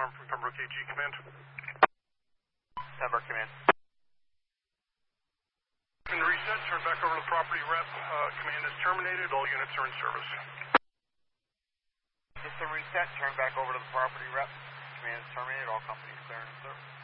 alarm from Pembroke AG Command. Pembroke Command. And reset, turn back over to the property rep. Command is terminated, all units are in service. System reset, turn back over to the property rep. Command is terminated, all companies clear and in service.